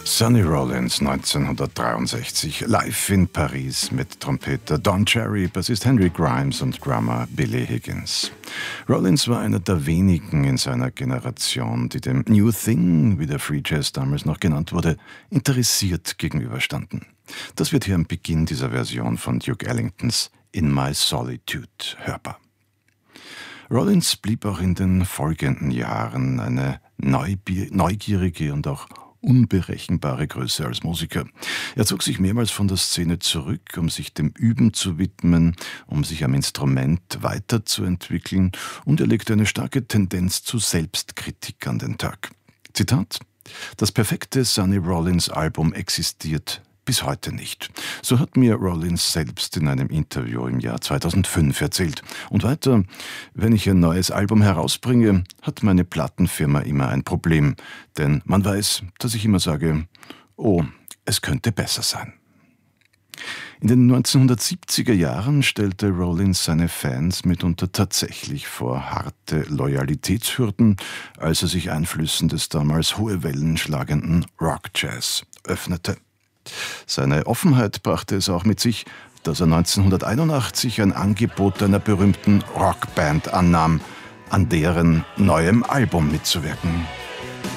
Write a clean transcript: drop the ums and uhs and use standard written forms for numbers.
Sonny Rollins 1963, live in Paris mit Trompeter Don Cherry, Bassist Henry Grimes und Drummer Billy Higgins. Rollins war einer der wenigen in seiner Generation, die dem New Thing, wie der Free Jazz damals noch genannt wurde, interessiert gegenüberstanden. Das wird hier am Beginn dieser Version von Duke Ellingtons In My Solitude hörbar. Rollins blieb auch in den folgenden Jahren eine neugierige und auch unberechenbare Größe als Musiker. Er zog sich mehrmals von der Szene zurück, um sich dem Üben zu widmen, um sich am Instrument weiterzuentwickeln, und er legte eine starke Tendenz zu Selbstkritik an den Tag. Zitat: Das perfekte Sonny Rollins Album existiert bis heute nicht. So hat mir Rollins selbst in einem Interview im Jahr 2005 erzählt. Und weiter: Wenn ich ein neues Album herausbringe, hat meine Plattenfirma immer ein Problem. Denn man weiß, dass ich immer sage, oh, es könnte besser sein. In den 1970er Jahren stellte Rollins seine Fans mitunter tatsächlich vor harte Loyalitätshürden, als er sich Einflüssen des damals hohe Wellen schlagenden Rock-Jazz öffnete. Seine Offenheit brachte es auch mit sich, dass er 1981 ein Angebot einer berühmten Rockband annahm, an deren neuem Album mitzuwirken.